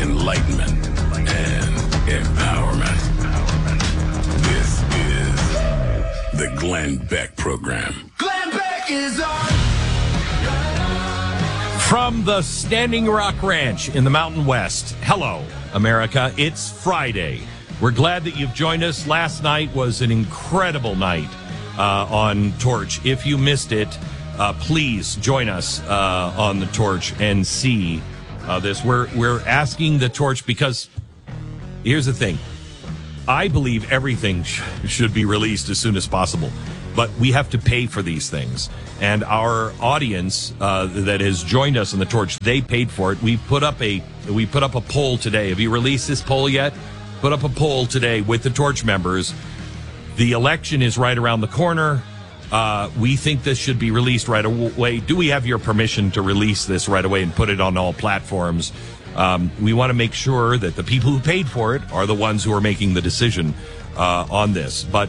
enlightenment, and empowerment. This is the Glenn Beck Program. Glenn Beck is on. From the Standing Rock Ranch in the Mountain West. Hello, America. It's Friday. We're glad that you've joined us. Last night was an incredible night on Torch. If you missed it, please join us on the Torch and see this. We're asking the Torch because here's the thing. I believe everything should be released as soon as possible, but we have to pay for these things. And our audience that has joined us on the Torch, they paid for it. We put up a poll today. Have you released this poll yet? Put up a poll today with the Torch members. The election is right around the corner. We think this should be released right away. Do we have your permission to release this right away and put it on all platforms? We want to make sure that the people who paid for it are the ones who are making the decision on this. But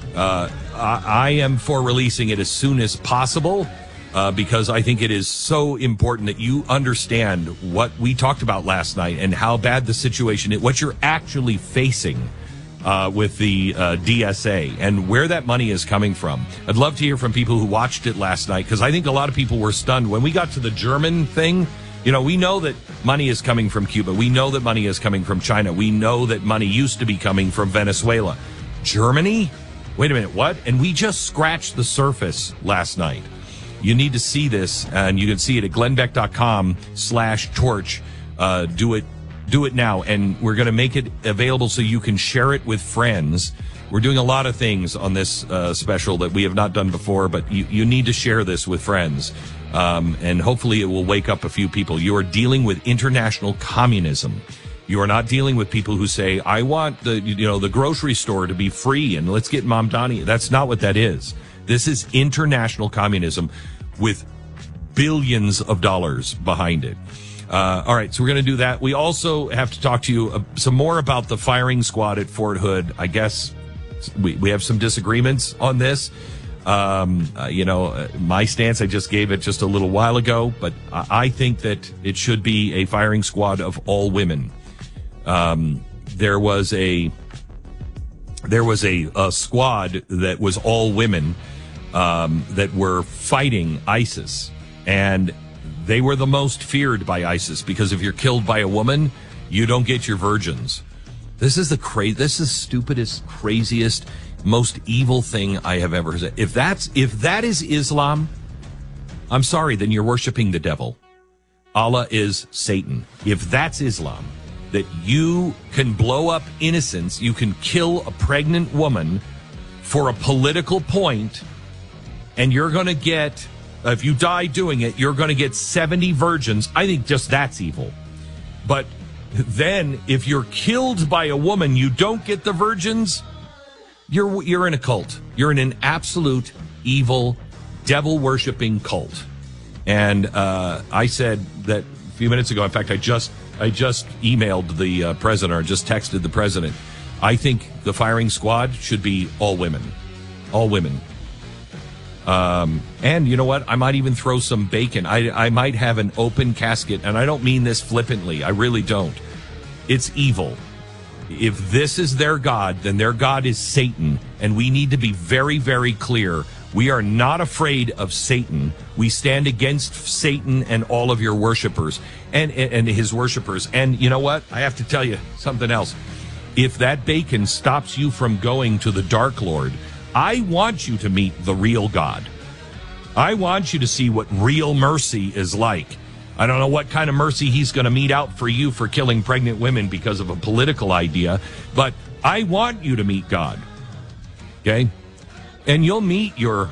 I am for releasing it as soon as possible because I think it is so important that you understand what we talked about last night and how bad the situation is, what you're actually facing with the DSA and where that money is coming from. I'd love to hear from people who watched it last night because I think a lot of people were stunned. When we got to the German thing, you know, we know that money is coming from Cuba. We know that money is coming from China. We know that money used to be coming from Venezuela. Germany? Wait a minute, what? And we just scratched the surface last night. You need to see this, and you can see it at glennbeck.com/torch. Do it now, and we're going to make it available so you can share it with friends. We're doing a lot of things on this special that we have not done before, but you need to share this with friends, and hopefully it will wake up a few people. You are dealing with international communism. You are not dealing with people who say, I want the grocery store to be free and let's get Mamdani. That's not what that is. This is international communism with billions of dollars behind it. All right, so we're going to do that. We also have to talk to you some more about the firing squad at Fort Hood. I guess we have some disagreements on this. My stance, I just gave it just a little while ago, but I think that it should be a firing squad of all women. There was a squad that was all women that were fighting ISIS, and they were the most feared by ISIS because if you're killed by a woman, you don't get your virgins. This is the stupidest, craziest, most evil thing I have ever said. If that is Islam, I'm sorry, then you're worshiping the devil. Allah is Satan. If that's Islam, that you can blow up innocents, you can kill a pregnant woman for a political point, and you're going to get, if you die doing it, you're going to get 70 virgins. I think just that's evil. But then if you're killed by a woman, you don't get the virgins, you're in a cult. You're in an absolute evil, devil-worshipping cult. And I said that a few minutes ago. In fact, I just emailed the president, or just texted the president. I think the firing squad should be all women. All women. And you know what? I might even throw some bacon. I might have an open casket, and I don't mean this flippantly. I really don't. It's evil. If this is their God, then their God is Satan, and we need to be very, very clear. We are not afraid of Satan. We stand against Satan and all of your worshipers and his worshipers. And you know what? I have to tell you something else. If that bacon stops you from going to the Dark Lord, I want you to meet the real God. I want you to see what real mercy is like. I don't know what kind of mercy he's going to mete out for you for killing pregnant women because of a political idea, but I want you to meet God. Okay? And you'll meet your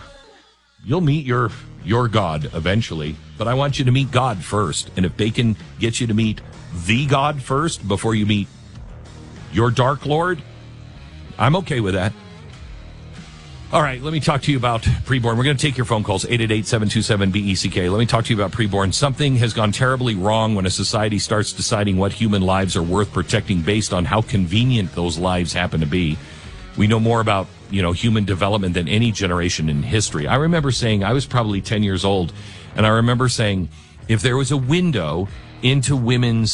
God eventually, but I want you to meet God first. And if bacon gets you to meet the God first before you meet your Dark Lord, I'm okay with that. All right, let me talk to you about preborn. We're going to take your phone calls, 888-727-BECK. Let me talk to you about preborn. Something has gone terribly wrong when a society starts deciding what human lives are worth protecting based on how convenient those lives happen to be. We know more about, human development than any generation in history. I remember saying, I was probably 10 years old, and I remember saying, if there was a window into women's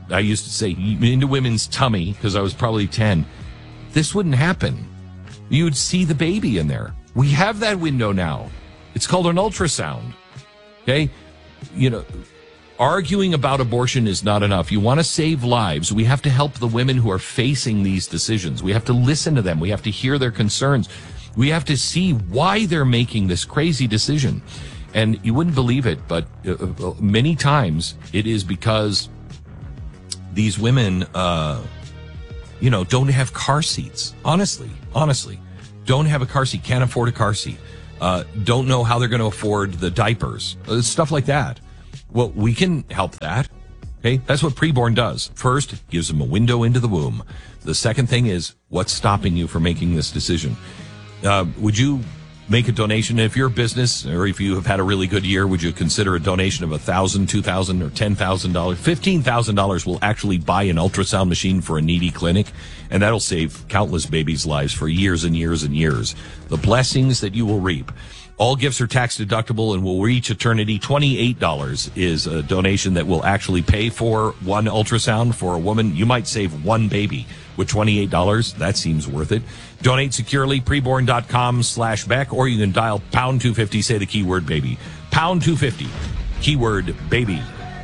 I used to say, into women's tummy, because I was probably 10, this wouldn't happen. You'd see the baby in there. We have that window now. It's called an ultrasound. Okay? You know, arguing about abortion is not enough. You want to save lives. We have to help the women who are facing these decisions. We have to listen to them. We have to hear their concerns. We have to see why they're making this crazy decision. And you wouldn't believe it, but many times it is because these women, don't have car seats. Honestly, don't have a car seat, can't afford a car seat, don't know how they're going to afford the diapers, stuff like that. Well, we can help that. Okay, that's what Preborn does. First, gives them a window into the womb. The second thing is, what's stopping you from making this decision? Would you make a donation? If you're a business, or if you have had a really good year, would you consider a donation of $1,000, $2,000, or $10,000? $15,000 will actually buy an ultrasound machine for a needy clinic, and that'll save countless babies' lives for years and years and years. The blessings that you will reap. All gifts are tax deductible and will reach eternity. $28 is a donation that will actually pay for one ultrasound for a woman. You might save one baby with $28. That seems worth it. Donate securely, preborn.com/Beck, or you can dial pound 250, say the keyword baby. Pound 250, keyword baby.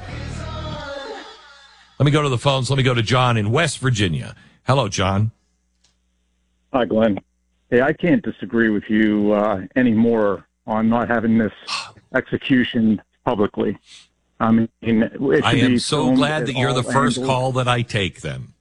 Let me go to the phones. Let me go to John in West Virginia. Hello, John. Hi, Glenn. Hey, I can't disagree with you anymore on not having this execution publicly. I mean, I am so glad that you're the first call that I take then.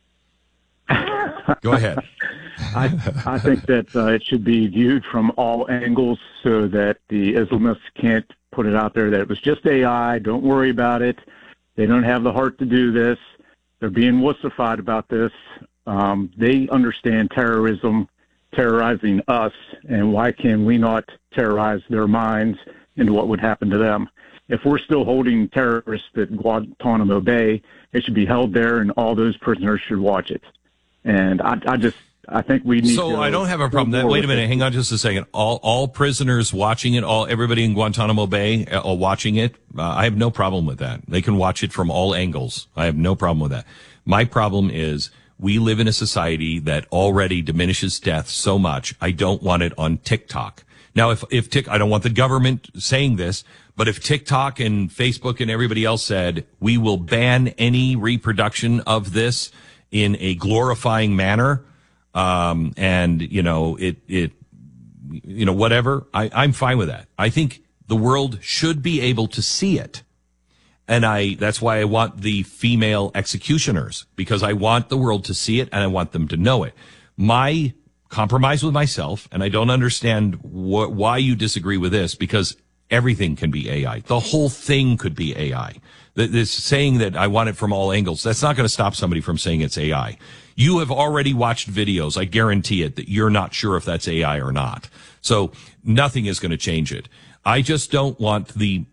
Go ahead. I think that it should be viewed from all angles so that the Islamists can't put it out there that it was just AI. Don't worry about it. They don't have the heart to do this. They're being wussified about this. They understand terrorism, terrorizing us, and why can we not terrorize their minds into what would happen to them? If we're still holding terrorists at Guantanamo Bay, it should be held there, and all those prisoners should watch it. And I think we need. So I don't have a problem. Wait a minute. Hang on just a second. All prisoners watching it. Everybody in Guantanamo Bay watching it. I have no problem with that. They can watch it from all angles. I have no problem with that. My problem is we live in a society that already diminishes death so much. I don't want it on TikTok. Now, if I don't want the government saying this, but if TikTok and Facebook and everybody else said we will ban any reproduction of this in a glorifying manner, whatever, I'm fine with that. I think the world should be able to see it. And that's why I want the female executioners, because I want the world to see it and I want them to know it. My compromise with myself, and I don't understand why you disagree with this, because everything can be AI. The whole thing could be AI. This saying that I want it from all angles, that's not going to stop somebody from saying it's AI. You have already watched videos, I guarantee it, that you're not sure if that's AI or not. So nothing is going to change it. I just don't want the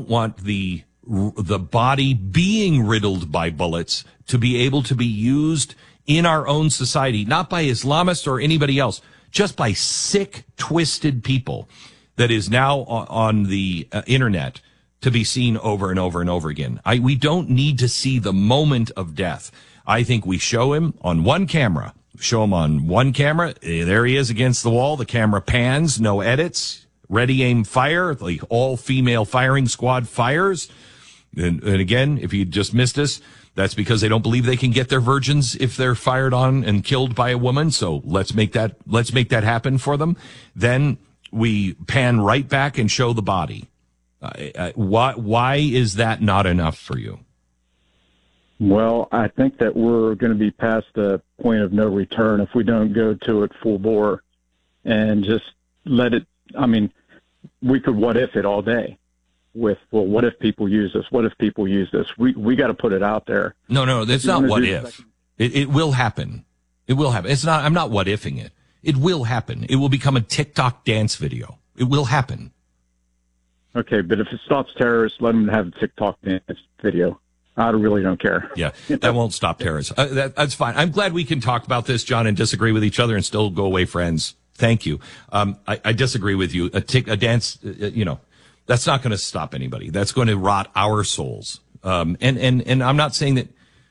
body being riddled by bullets to be able to be used in our own society, not by Islamists or anybody else, just by sick, twisted people that is now on the internet to be seen over and over and over again. We don't need to see the moment of death. I think we show him on one camera. There he is against the wall. The camera pans, no edits, ready, aim, fire. The all-female firing squad fires. And again, if you just missed us, that's because they don't believe they can get their virgins if they're fired on and killed by a woman. So let's make that happen for them. Then we pan right back and show the body. Why is that not enough for you? Well, I think that we're going to be past the point of no return if we don't go to it full bore and just let it. I mean, we could what if it all day with, well, what if people use this? What if people use this? We got to put it out there. No, that's not what if. It will happen. It will happen. It's not. I'm not what ifing it. It will happen. It will become a TikTok dance video. It will happen. Okay, but if it stops terrorists, let them have a TikTok dance video. I really don't care. Yeah, that won't stop terrorists. That's fine. I'm glad we can talk about this, John, and disagree with each other and still go away friends. Thank you. I disagree with you. A dance, that's not going to stop anybody. That's going to rot our souls. And I'm not saying that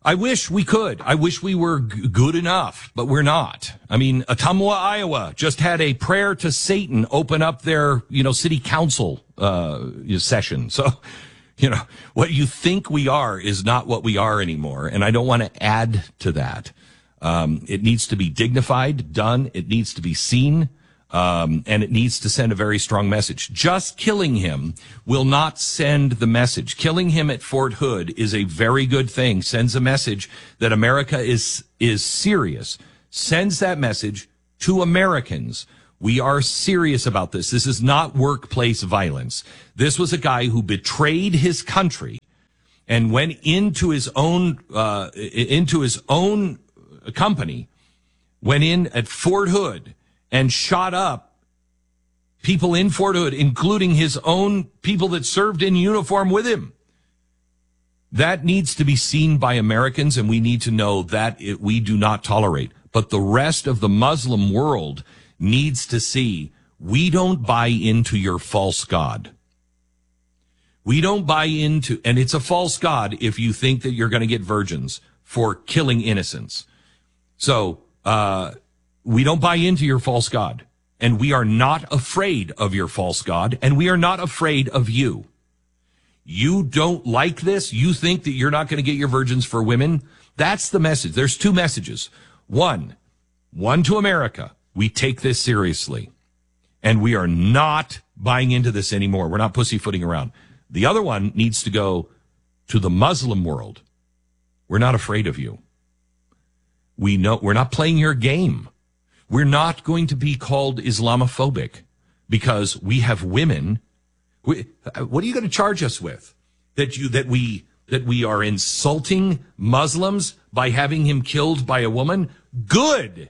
I wish we could. I wish we were good enough, but we're not. I mean, Ottumwa, Iowa just had a prayer to Satan open up their, city council, session. So, what you think we are is not what we are anymore. And I don't want to add to that. It needs to be dignified, done. It needs to be seen. And it needs to send a very strong message. Just killing him will not send the message. Killing him at Fort Hood is a very good thing. Sends a message that America is serious. Sends that message to Americans. We are serious about this. This is not workplace violence. This was a guy who betrayed his country and went into his own company, went in at Fort Hood and shot up people in Fort Hood, including his own people that served in uniform with him. That needs to be seen by Americans, and we need to know that we do not tolerate. But the rest of the Muslim world needs to see we don't buy into your false god. We don't buy into, and it's a false god if you think that you're going to get virgins for killing innocents. So, we don't buy into your false god, and we are not afraid of your false god, and we are not afraid of you. You don't like this? You think that you're not going to get your virgins for women? That's the message. There's two messages. One to America. We take this seriously, and we are not buying into this anymore. We're not pussyfooting around. The other one needs to go to the Muslim world. We're not afraid of you. We know we're not playing your game. We're not going to be called Islamophobic because we have women. What are you going to charge us with? That we are insulting Muslims by having him killed by a woman? Good.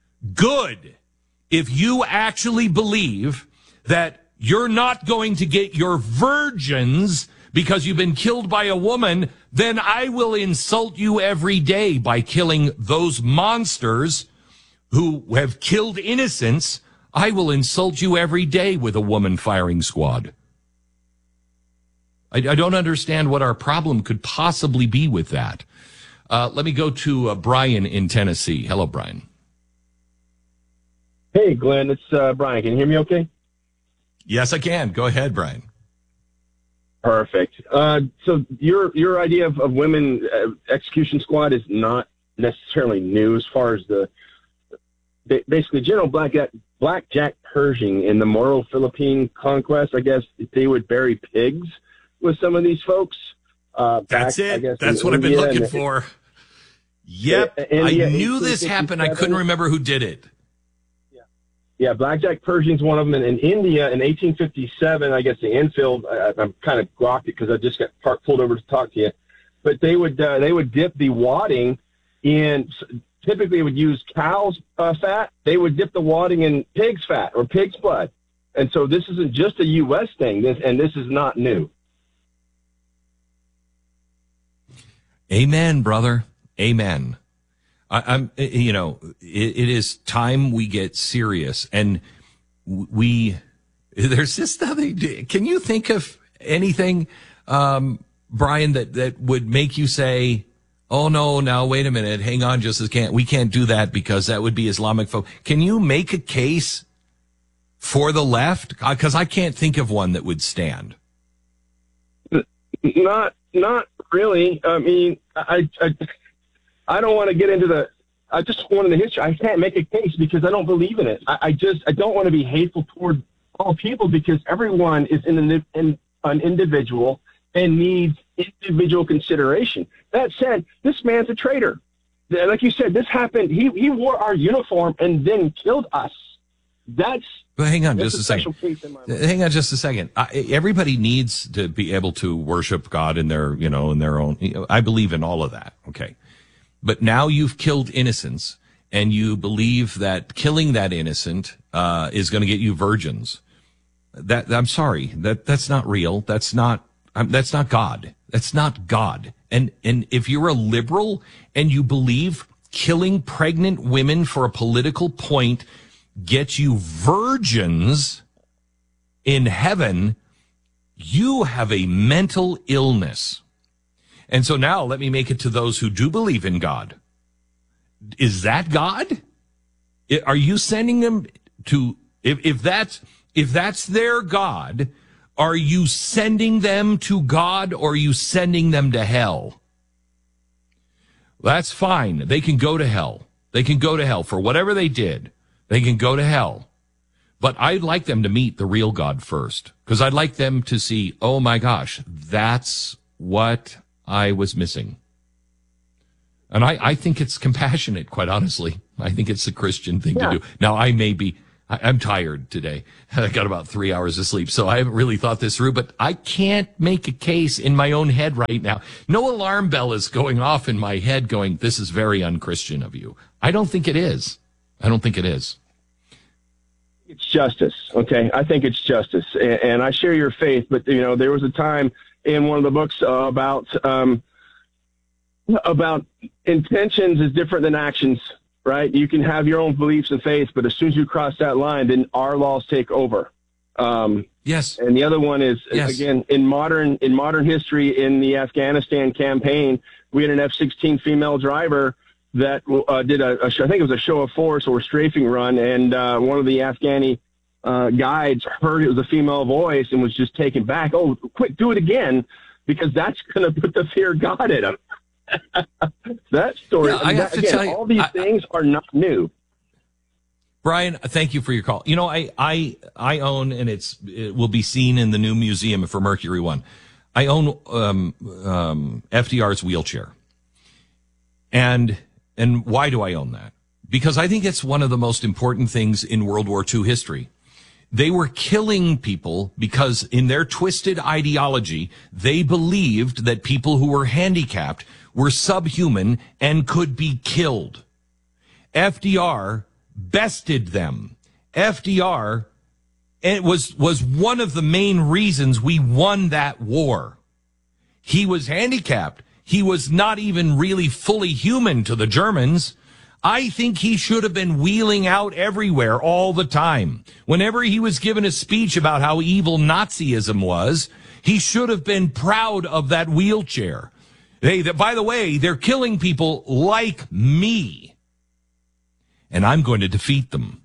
If you actually believe that you're not going to get your virgins because you've been killed by a woman, then I will insult you every day by killing those monsters who have killed innocents. I will insult you every day with a woman firing squad. I don't understand what our problem could possibly be with that. Let me go to Brian in Tennessee. Hello, Brian. Hey, Glenn, it's Brian. Can you hear me okay? Yes, I can. Go ahead, Brian. Perfect. So your idea of women execution squad is not necessarily new as far as basically General Blackjack Pershing in the Moro Philippine conquest. I guess they would bury pigs with some of these folks. That's it. That's what I've been looking for. Yep. I knew this happened. I couldn't remember who did it. Yeah, Blackjack Pershing's one of them. And in India in 1857, I guess the Enfield, I'm kind of grokked it because I just got pulled over to talk to you. But they would dip the wadding in. Typically, they would use cow's fat. They would dip the wadding in pig's fat or pig's blood. And so this isn't just a U.S. thing. This is not new. Amen, brother. Amen. It is time we get serious, and there's just nothing. Can you think of anything, Brian, that would make you say, oh no, now wait a minute, hang on, we can't do that because that would be Islamic folk. Can you make a case for the left? Because I can't think of one that would stand. Not really. I mean, I don't want to get into I just want in the history. I can't make a case because I don't believe in it. I don't want to be hateful toward all people because everyone is an individual and needs individual consideration. That said, this man's a traitor. Like you said, this happened. He wore our uniform and then killed us. But hang on just a second. Hang on just a second. Everybody needs to be able to worship God in their own. I believe in all of that. Okay. But now you've killed innocents, and you believe that killing that innocent is going to get you virgins. I'm sorry, that's not real. That's not God. That's not God. And if you're a liberal and you believe killing pregnant women for a political point gets you virgins in heaven, you have a mental illness. And so now let me make it to those who do believe in God. Is that God? Are you sending them to, if that's their God, are you sending them to God or are you sending them to hell? That's fine. They can go to hell. They can go to hell for whatever they did. They can go to hell. But I'd like them to meet the real God first, because I'd like them to see, oh my gosh, that's what I was missing. And I think it's compassionate, quite honestly. I think it's the Christian thing to do. Now, I'm tired today. I got about 3 hours of sleep, so I haven't really thought this through, but I can't make a case in my own head right now. No alarm bell is going off in my head going, this is very unchristian of you. I don't think it is. I don't think it is. It's justice, okay? I think it's justice, and I share your faith. But there was a time in one of the books about intentions is different than actions, right? You can have your own beliefs and faith, but as soon as you cross that line, then our laws take over. Yes. And the other one is again in modern history, in the Afghanistan campaign, we had an F-16 female driver that did I think it was a show of force or strafing run, and one of the Afghani guides heard it was a female voice and was just taken back. Oh, quick, do it again, because that's going to put the fear of God in him. That story, I have to tell you, all these things are not new. Brian, thank you for your call. I own, and it will be seen in the new museum for Mercury One. I own FDR's wheelchair. And why do I own that? Because I think it's one of the most important things in World War II history. They were killing people because in their twisted ideology, they believed that people who were handicapped were subhuman and could be killed. FDR bested them. FDR, and it was one of the main reasons we won that war. He was handicapped. He was not even really fully human to the Germans. I think he should have been wheeling out everywhere all the time. Whenever he was given a speech about how evil Nazism was, he should have been proud of that wheelchair. By the way, they're killing people like me, and I'm going to defeat them.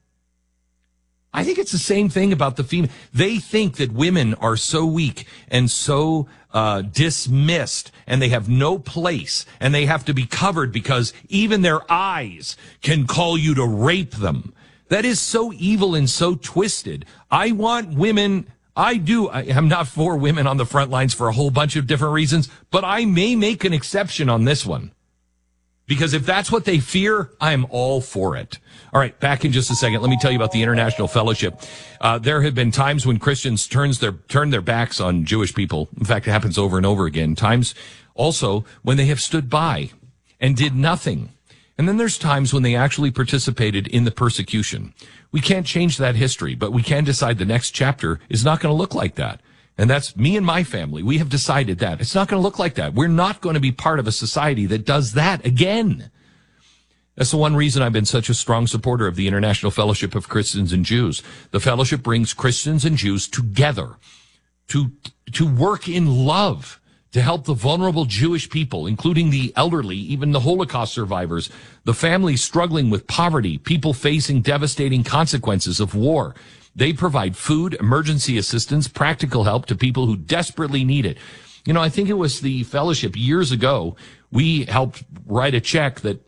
I think it's the same thing about the female. They think that women are so weak and so dismissed, and they have no place, and they have to be covered because even their eyes can call you to rape them. That is so evil and so twisted. I want women. I'm not for women on the front lines for a whole bunch of different reasons, but I may make an exception on this one. Because if that's what they fear, I'm all for it. All right, back in just a second. Let me tell you about the International Fellowship. There have been times when Christians turn their backs on Jewish people. In fact, it happens over and over again. Times also when they have stood by and did nothing. And then there's times when they actually participated in the persecution. We can't change that history, but we can decide the next chapter is not going to look like that. And that's me and my family. We have decided that. It's not going to look like that. We're not going to be part of a society that does that again. That's the one reason I've been such a strong supporter of the International Fellowship of Christians and Jews. The fellowship brings Christians and Jews together to work in love, to help the vulnerable Jewish people, including the elderly, even the Holocaust survivors, the families struggling with poverty, people facing devastating consequences of war. They provide food, emergency assistance, practical help to people who desperately need it. I think it was the fellowship years ago, we helped write a check that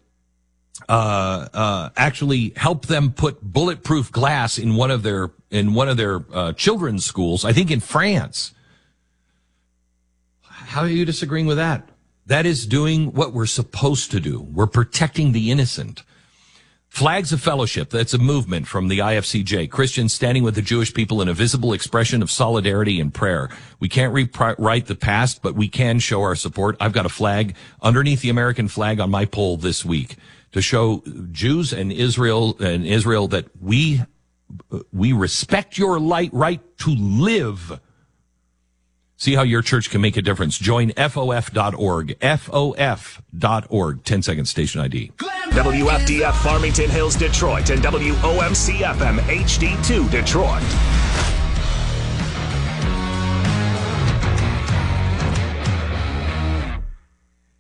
actually helped them put bulletproof glass in one of their children's schools, I think in France. How are you disagreeing with that? That is doing what we're supposed to do. We're protecting the innocent. Flags of Fellowship, that's a movement from the IFCJ. Christians standing with the Jewish people in a visible expression of solidarity and prayer. We can't rewrite the past, but we can show our support. I've got a flag underneath the American flag on my pole this week to show Jews and Israel that we respect your right to live. See how your church can make a difference. Join FOF.org. FOF.org. 10-second station ID. WFDF Farmington Hills, Detroit, and WOMC FM HD2 Detroit.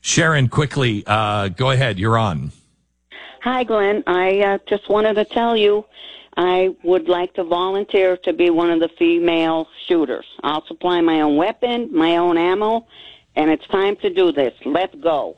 Sharon, quickly, go ahead. You're on. Hi, Glenn. I just wanted to tell you I would like to volunteer to be one of the female shooters. I'll supply my own weapon, my own ammo, and it's time to do this. Let's go.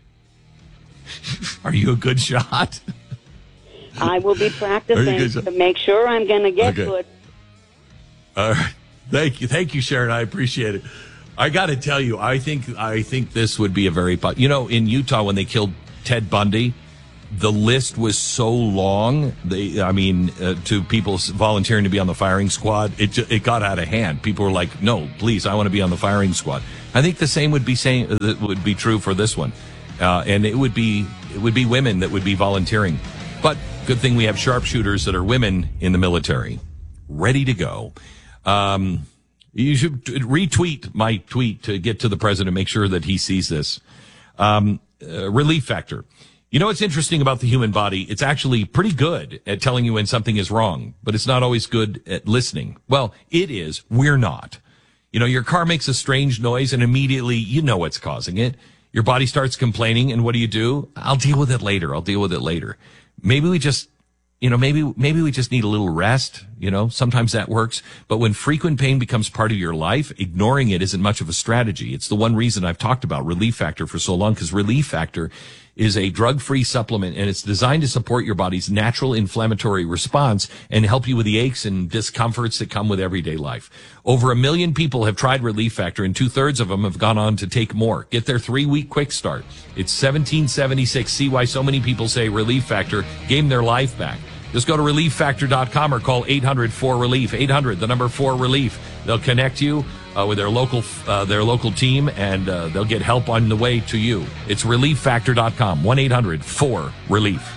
Are you a good shot? I will be practicing to make sure I'm going to get good. All right. Thank you, Sharon. I appreciate it. I got to tell you, I think this would be a very, in Utah when they killed Ted Bundy, the list was so long. To people volunteering to be on the firing squad, it got out of hand. People were like, "No, please, I want to be on the firing squad." I think the same would be true for this one, and it would be women that would be volunteering. But good thing we have sharpshooters that are women in the military, ready to go. You should retweet my tweet to get to the president, make sure that he sees this. Relief factor. You know what's interesting about the human body? It's actually pretty good at telling you when something is wrong, but it's not always good at listening. Well, it is. We're not. Your car makes a strange noise and immediately you know what's causing it. Your body starts complaining, and what do? I'll deal with it later. Maybe we just, maybe we just need a little rest. Sometimes that works. But when frequent pain becomes part of your life, ignoring it isn't much of a strategy. It's the one reason I've talked about Relief Factor for so long, because Relief Factor is a drug-free supplement, and it's designed to support your body's natural inflammatory response and help you with the aches and discomforts that come with everyday life. Over 1 million people have tried Relief Factor, and 2/3 of them have gone on to take more. Get their 3-week quick start. It's $17.76. See why so many people say Relief Factor gave them their life back. Just go to ReliefFactor.com or call 800-4RELIEF, 800, the number 4-RELIEF. They'll connect you with their local team, and they'll get help on the way to you. It's ReliefFactor.com, 1-800-4RELIEF.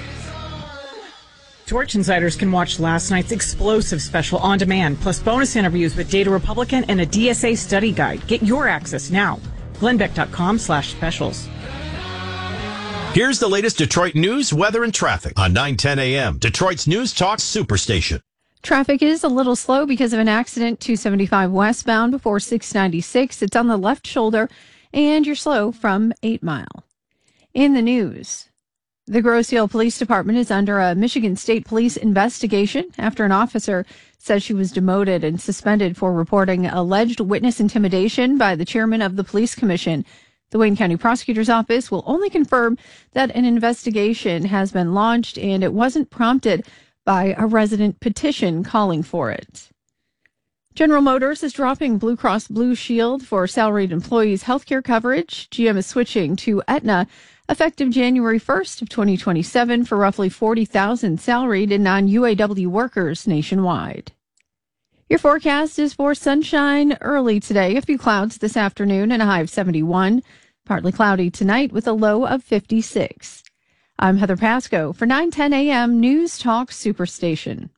Torch Insiders can watch last night's explosive special on demand, plus bonus interviews with Data Republican and a DSA study guide. Get your access now. GlennBeck.com/specials. Here's the latest Detroit news, weather, and traffic on 9:10 a.m. Detroit's News Talk Superstation. Traffic is a little slow because of an accident, 275 westbound before 696. It's on the left shoulder, and you're slow from 8 Mile. In the news, the Grosse Ile Police Department is under a Michigan State Police investigation after an officer says she was demoted and suspended for reporting alleged witness intimidation by the chairman of the police commission. The Wayne County Prosecutor's Office will only confirm that an investigation has been launched and it wasn't prompted by a resident petition calling for it. General Motors is dropping Blue Cross Blue Shield for salaried employees' healthcare coverage. GM is switching to Aetna effective January 1st of 2027 for roughly 40,000 salaried and non-UAW workers nationwide. Your forecast is for sunshine early today, a few clouds this afternoon, and a high of 71. Partly cloudy tonight with a low of 56. I'm Heather Pasco for 9:10 a.m. News Talk Superstation.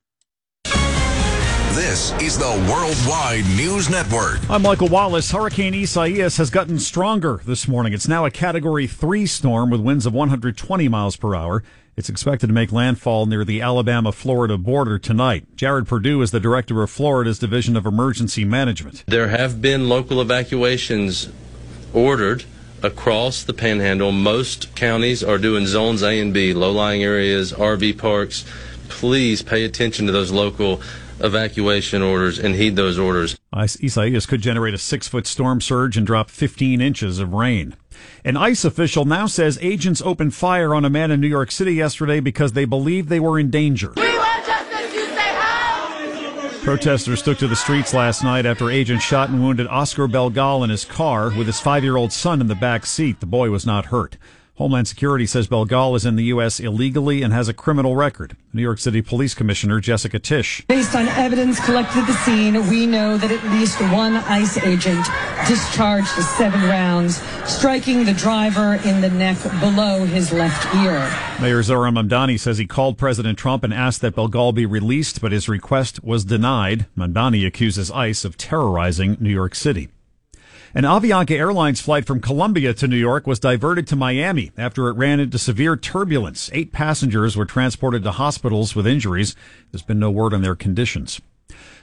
This is the Worldwide News Network. I'm Michael Wallace. Hurricane Isaias has gotten stronger this morning. It's now a Category 3 storm with winds of 120 miles per hour. It's expected to make landfall near the Alabama-Florida border tonight. Jared Perdue is the director of Florida's Division of Emergency Management. There have been local evacuations ordered across the Panhandle. Most counties are doing zones A and B, low-lying areas, RV parks. Please pay attention to those local evacuation orders and heed those orders. Isaias could generate a 6-foot storm surge and drop 15 inches of rain. An ICE official now says agents opened fire on a man in New York City yesterday because they believed they were in danger. We want justice, you say how? Protesters took to the streets last night after agents shot and wounded Oscar Belgal in his car with his 5-year-old son in the back seat. The boy was not hurt. Homeland Security says Belgal is in the U.S. illegally and has a criminal record. New York City Police Commissioner Jessica Tisch. Based on evidence collected at the scene, we know that at least one ICE agent discharged 7 rounds, striking the driver in the neck below his left ear. Mayor Zohran Mamdani says he called President Trump and asked that Belgal be released, but his request was denied. Mamdani accuses ICE of terrorizing New York City. An Avianca Airlines flight from Colombia to New York was diverted to Miami after it ran into severe turbulence. 8 passengers were transported to hospitals with injuries. There's been no word on their conditions.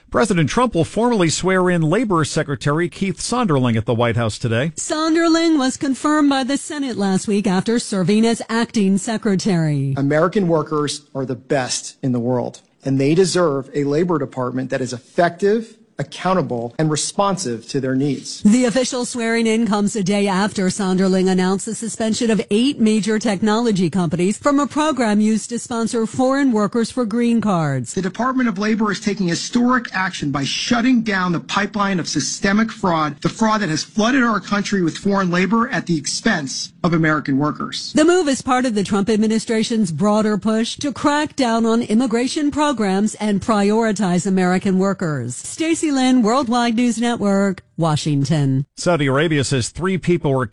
President Trump will formally swear in Labor Secretary Keith Sonderling at the White House today. Sonderling was confirmed by the Senate last week after serving as acting secretary. American workers are the best in the world, and they deserve a labor department that is effective, accountable, and responsive to their needs. The official swearing in comes a day after Sonderling announced the suspension of 8 major technology companies from a program used to sponsor foreign workers for green cards. The Department of Labor is taking historic action by shutting down the pipeline of systemic fraud, the fraud that has flooded our country with foreign labor at the expense of American workers. The move is part of the Trump administration's broader push to crack down on immigration programs and prioritize American workers. Stacey Lynn, Worldwide News Network, Washington. Saudi Arabia says 3 people were